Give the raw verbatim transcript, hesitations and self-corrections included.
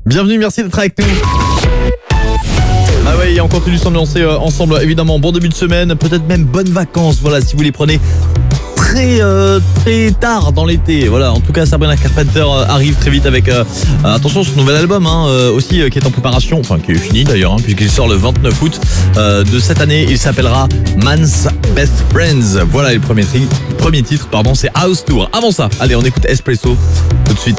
Bienvenue, merci d'être avec nous. Ah ouais, on continue s'ambiancer euh, ensemble, évidemment. Bon début de semaine, peut-être même bonnes vacances. Voilà, si vous les prenez très euh, très tard dans l'été. Voilà, en tout cas, Sabrina Carpenter euh, arrive très vite avec euh, euh, attention, son nouvel album hein, euh, aussi euh, qui est en préparation, enfin qui est fini d'ailleurs, hein, puisqu'il sort le vingt-neuf août euh, de cette année. Il s'appellera Man's Best Friends. Voilà, le premier, tri- premier titre, pardon, c'est House Tour. Avant ça, allez, on écoute Espresso tout de suite.